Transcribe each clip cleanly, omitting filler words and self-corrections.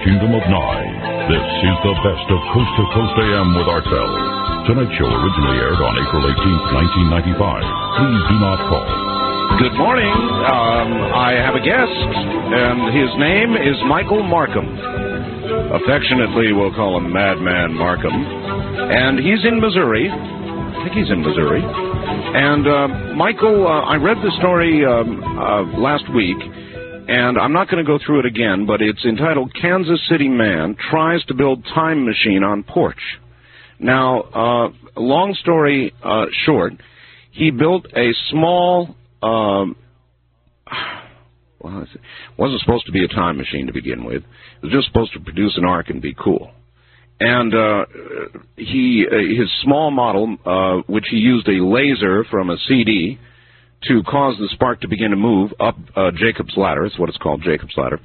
Kingdom of Nye. This is the best of Coast to Coast AM with Artel. Tonight's show originally aired on April 18th, 1995. Please do not call. Good morning. I have a guest, and his name is Michael Markham. Affectionately, we'll call him Madman Markham. And he's in Missouri. I think he's in Missouri. And Michael, I read the story last week, and I'm not going to go through it again, but it's entitled Kansas City Man Tries to Build Time Machine on Porch. Now, long story short, he built a small, well, it wasn't supposed to be a time machine to begin with. It was just supposed to produce an arc and be cool. And his small model, which he used a laser from a CD to cause the spark to begin to move up Jacob's Ladder. That's what it's called, Jacob's Ladder.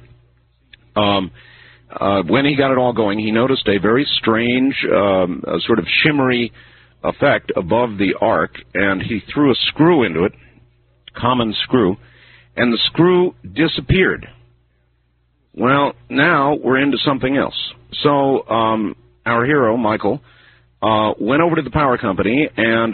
When he got it all going, he noticed a very strange, sort of shimmery effect above the arc, and he threw a screw into it, common screw, and the screw disappeared. Well, now we're into something else. So our hero, Michael, went over to the power company and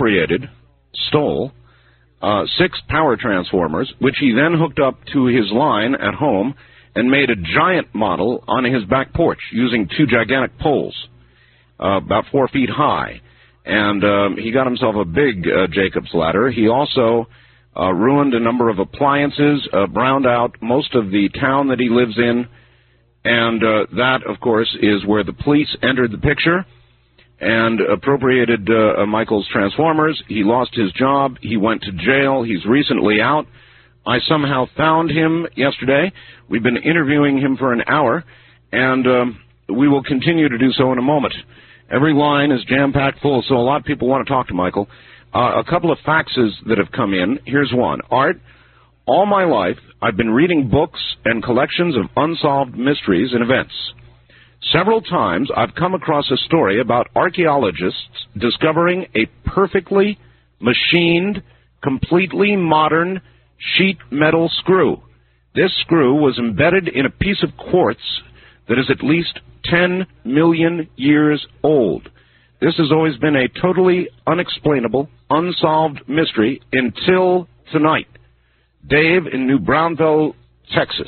stole 6 power transformers, which he then hooked up to his line at home and made a giant model on his back porch using 2 gigantic poles, about 4 feet high. And he got himself a big Jacob's Ladder. He also ruined a number of appliances, browned out most of the town that he lives in, and that, of course, is where the police entered the picture and appropriated Michael's transformers. He lost his job. He went to jail. He's recently out. I somehow found him yesterday. We've been interviewing him for an hour, and we will continue to do so in a moment. Every line is jam-packed full, so a lot of people want to talk to Michael. A couple of faxes that have come in. Here's one. Art, all my life, I've been reading books and collections of unsolved mysteries and events. Several times I've come across a story about archaeologists discovering a perfectly machined, completely modern sheet metal screw. This screw was embedded in a piece of quartz that is at least 10 million years old. This has always been a totally unexplainable, unsolved mystery until tonight. Dave in New Braunfels, Texas.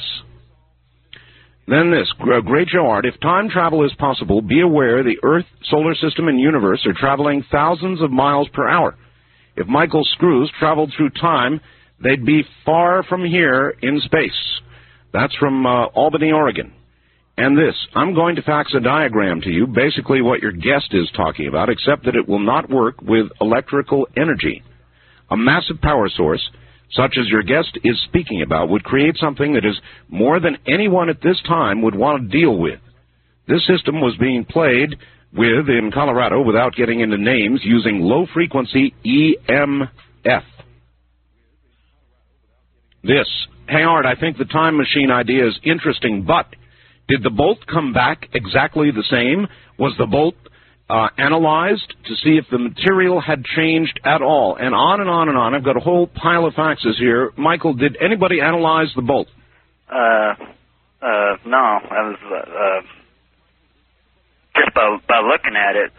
Then this, Great Joe Art, if time travel is possible, be aware the Earth, solar system, and universe are traveling thousands of miles per hour. If Michael's screws traveled through time, they'd be far from here in space. That's from Albany, Oregon. And this, I'm going to fax a diagram to you, basically what your guest is talking about, except that it will not work with electrical energy. A massive power source, such as your guest is speaking about, would create something that is more than anyone at this time would want to deal with. This system was being played with in Colorado without getting into names using low-frequency EMF. This, hey Art, I think the time machine idea is interesting, but did the bolt come back exactly the same? Was the bolt analyzed to see if the material had changed at all? And on and on and on. I've got a whole pile of faxes here. Michael, did anybody analyze the bolt? No. I was just by looking at it,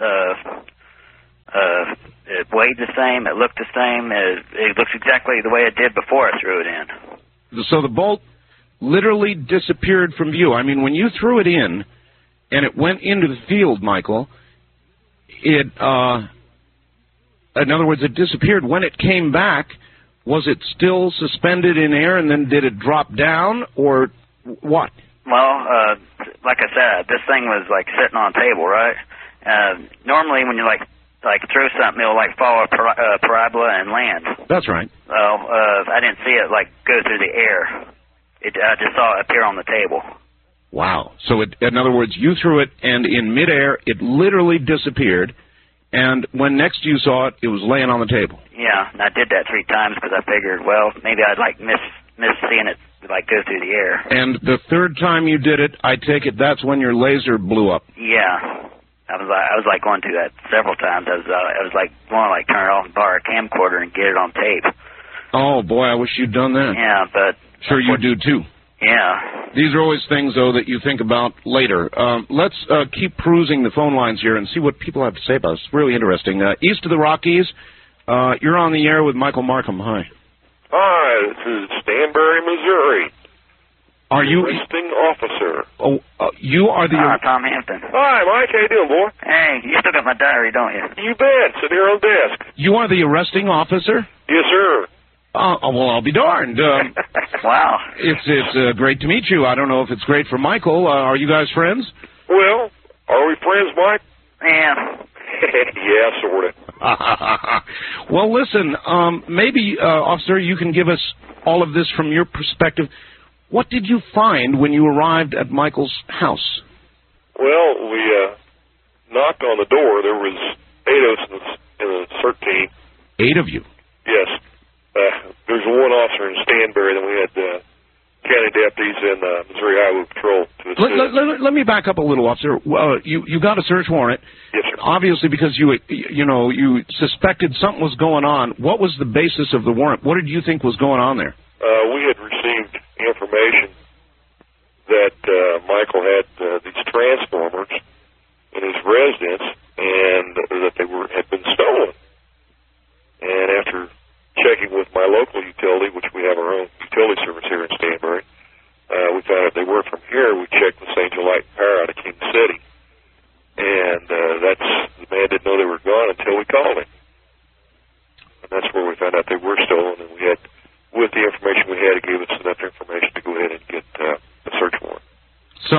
it weighed the same, it looked the same, it looks exactly the way it did before I threw it in. So the bolt literally disappeared from view. I mean, when you threw it in and it went into the field, Michael, it, in other words, it disappeared. When it came back, was it still suspended in air, and then did it drop down, or what? Well, like I said, this thing was like sitting on a table, right? Normally, when you like throw something, it'll like follow a parabola and land. That's right. Well, I didn't see it like go through the air. I just saw it appear on the table. Wow. So, in other words, you threw it, and in midair, it literally disappeared, and when next you saw it, it was laying on the table. Yeah, and I did that 3 times because I figured, well, maybe I'd like miss seeing it like go through the air. And the 3rd time you did it, I take it that's when your laser blew up. Yeah. I was like going through that several times. I was like want to like turn it off and borrow a camcorder and get it on tape. Oh boy, I wish you'd done that. Yeah, but sure you do too. Yeah. These are always things, though, that you think about later. Let's keep perusing the phone lines here and see what people have to say about us. It's really interesting. East of the Rockies, you're on the air with Michael Markham. Hi. Hi, this is Stanbury, Missouri. Are you... Arresting officer. Oh, you are the... Tom Hampton. Hi, Mike. How you doing, boy? Hey, you still got my diary, don't you? You bet. Sit here on the desk. You are the arresting officer? Yes, sir. Well, I'll be darned. Wow. It's great to meet you. I don't know if it's great for Michael. Are you guys friends? Well, are we friends, Mike? Yeah. Yeah, sort of. Well, listen, maybe, officer, you can give us all of this from your perspective. What did you find when you arrived at Michael's house? Well, we knocked on the door. There was 8 of us in the CERT team. 8 of you? Yes. There's one officer in Stanbury, then we had county deputies and Missouri Highway Patrol to assist. Let me back up a little, officer. You got a search warrant. Yes, sir. Obviously, because you suspected something was going on. What was the basis of the warrant? What did you think was going on there? We had received information that Michael had these transformers in his residence and that they had been stolen. And after checking with my local utility, which we have our own utility service here in Stanbury, we found out they were from here. We checked with St. Joe Light and Power out of King City. And the man didn't know they were gone until we called him. And that's where we found out they were stolen. And we had, with the information we had, it gave us enough information to go ahead and get a search warrant. So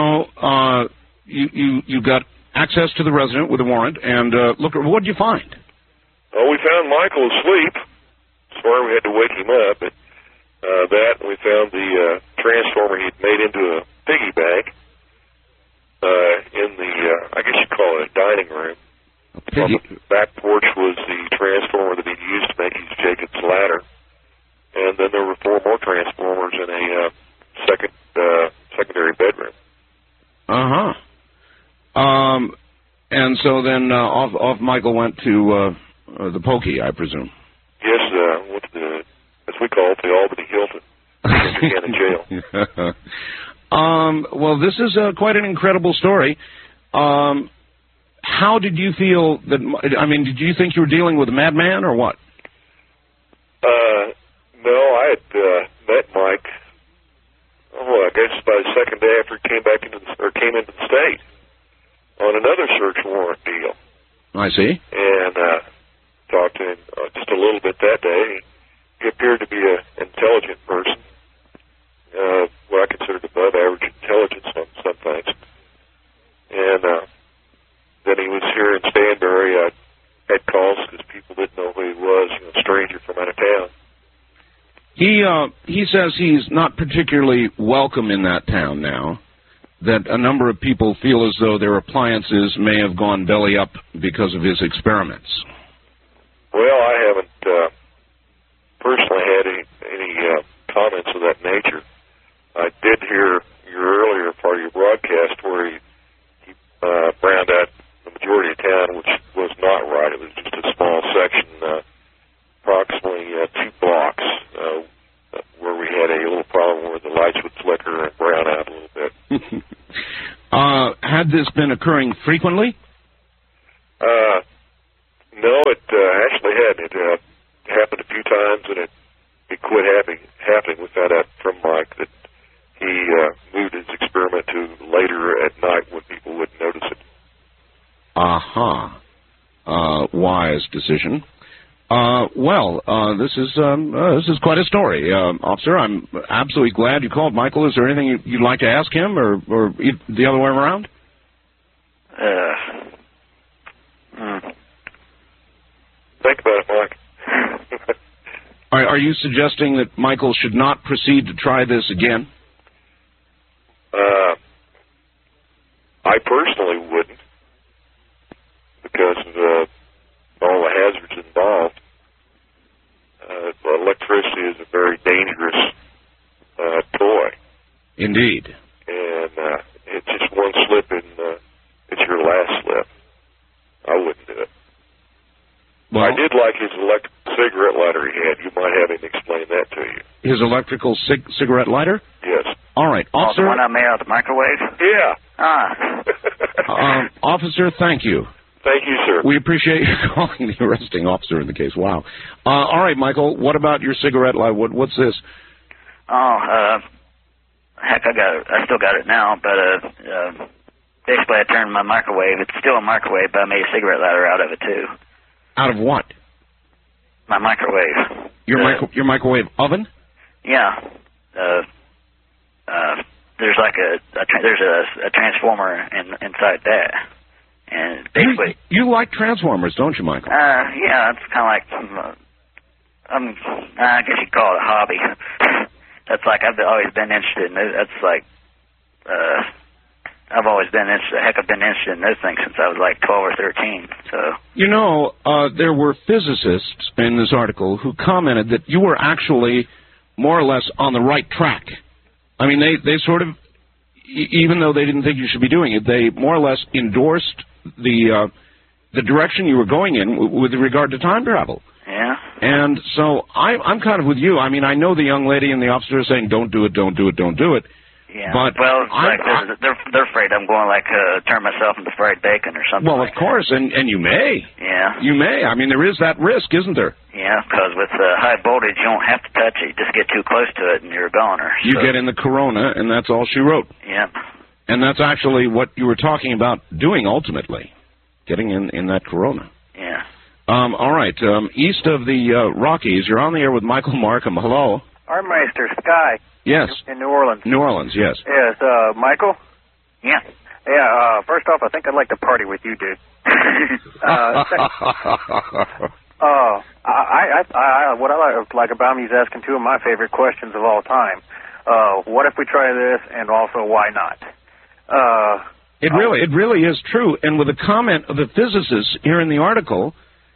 you got access to the resident with a warrant, and look, what did you find? Well, we found Michael asleep. Sorry, we had to wake him up. But we found the transformer he'd made into a piggy bank in the, I guess you'd call it a dining room. On the back porch was the transformer that he'd used to make his Jacob's ladder. And then there were 4 more transformers in a secondary bedroom. Uh-huh. And so then off Michael went to the Pokey, I presume. Yes, went to the, as we call it, the Albany Hilton. In jail. Well, this is quite an incredible story. How did you feel that, did you think you were dealing with a madman or what? No, I had met Mike, I guess by the second day after he came into the state on another search warrant deal. I see. And talked to him just a little bit that day. He appeared to be an intelligent person, what I considered above average intelligence on some things. And then he was here in Stanbury. I had calls because people didn't know who he was, a stranger from out of town. He says he's not particularly welcome in that town now, that a number of people feel as though their appliances may have gone belly up because of his experiments. Well, I haven't personally had any comments of that nature. I did hear your earlier part of your broadcast where he browned out the majority of town, which was not right. It was just a small section, approximately 2 blocks, where we had a little problem where the lights would flicker and brown out a little bit. Had this been occurring frequently? No, it actually hadn't. It happened a few times, and it quit happening. We found out from Mike that he moved his experiment to later at night when people wouldn't notice it. Wise decision. This is quite a story, officer. I'm absolutely glad you called. Michael, is there anything you'd like to ask him, or the other way around? Think about it, Mike. Are you suggesting that Michael should not proceed to try this again? I personally wouldn't, because of all the hazards involved. Electricity is a very dangerous toy. Indeed. And it's just one slip and it's your last slip. I wouldn't do it. Well, I did like his electric cigarette lighter he had. You might have him explain that to you. His electrical cigarette lighter? Yes. All right, officer. Oh, the one I made out of the microwave? Yeah. Officer, thank you. Thank you, sir. We appreciate you calling the arresting officer in the case. Wow. All right, Michael, what about your cigarette lighter? What's this? Heck, I still got it now, but basically I turned my microwave. It's still a microwave, but I made a cigarette lighter out of it, too. Out of what? My microwave. Your microwave oven? Yeah. There's like there's a transformer inside that, and basically you like transformers, don't you, Michael? Yeah, it's kind of like I guess you'd call it a hobby. That's like I've always been interested in. That's like I've always been interested. Heck, I've been interested in those things since I was like 12 or 13. So there were physicists in this article who commented that you were actually more or less on the right track. I mean, they sort of, even though they didn't think you should be doing it, they more or less endorsed the direction you were going in with regard to time travel. Yeah. And so I'm kind of with you. I mean, I know the young lady and the officer are saying, don't do it, don't do it, don't do it. Yeah. But well, they're afraid I'm going to turn myself into fried bacon or something. Well, of course, and you may. Yeah. You may. I mean, there is that risk, isn't there? Yeah, because with high voltage, you don't have to touch it. You just get too close to it, and you're a goner. You get in the corona, and that's all she wrote. Yep. And that's actually what you were talking about doing ultimately, getting in that corona. Yeah. All right. East of the Rockies, you're on the air with Michael Markham. Hello. Artmeister, Sky. Yes. In New Orleans. New Orleans, yes. Yes, Michael? Yeah. Yeah, first off, I think I'd like to party with you, dude. What I like about me is asking two of my favorite questions of all time. What if we try this, and also why not? It really is true. And with a comment of the physicists here in the article,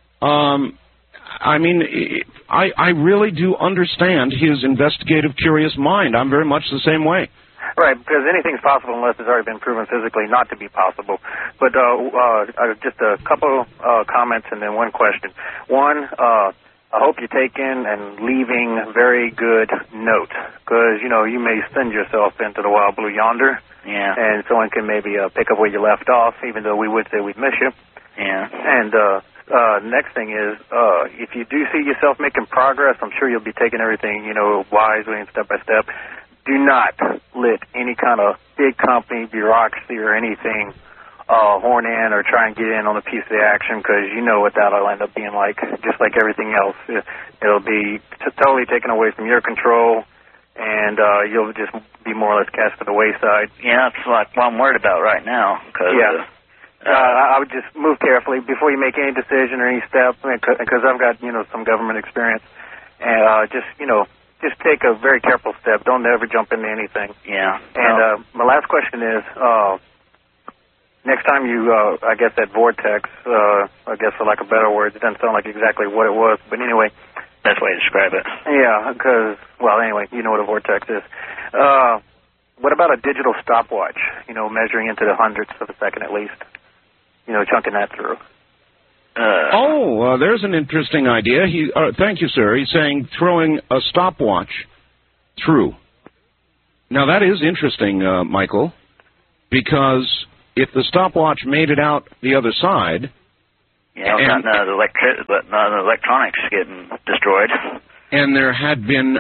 I mean, I really do understand his investigative, curious mind. I'm very much the same way. Right, because anything's possible unless it's already been proven physically not to be possible. But just a couple comments and then one question. One, I hope you're taking and leaving very good notes, because, you may send yourself into the wild blue yonder. Yeah. And someone can maybe pick up where you left off, even though we would say we'd miss you. Yeah. And next thing is, if you do see yourself making progress, I'm sure you'll be taking everything, wisely and step by step. Do not let any kind of big company, bureaucracy, or anything horn in or try and get in on a piece of the action, because you know what that'll end up being like, just like everything else. It'll be totally taken away from your control, and you'll just be more or less cast to the wayside. Yeah, that's like what I'm worried about right now. Cause, yeah. I would just move carefully before you make any decision or any step, because I've got, some government experience, and just take a very careful step. Don't ever jump into anything. Yeah. And my last question is, next time you, I guess that vortex, I guess for lack of better words, it doesn't sound like exactly what it was, but anyway. Best way to describe it. Yeah, because, well, anyway, you know what a vortex is. What about a digital stopwatch, measuring into the hundredths of a second at least? Chunking that through. There's an interesting idea. Thank you, sir. He's saying throwing a stopwatch through. Now, that is interesting, Michael, because if the stopwatch made it out the other side... Yeah, none of the electronics getting destroyed. And there had been,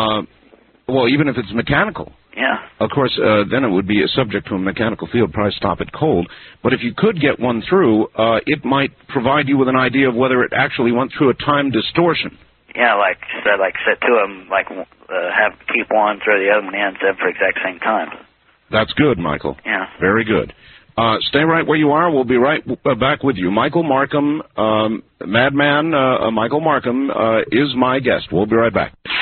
even if it's mechanical... Yeah. Of course, then it would be subject to a mechanical field, probably stop it cold. But if you could get one through, it might provide you with an idea of whether it actually went through a time distortion. Yeah, like set two of them, keep one, throw the other one in, set for the exact same time. That's good, Michael. Yeah. Very good. Stay right where you are. We'll be right back with you. Michael Markham, Madman Michael Markham, is my guest. We'll be right back.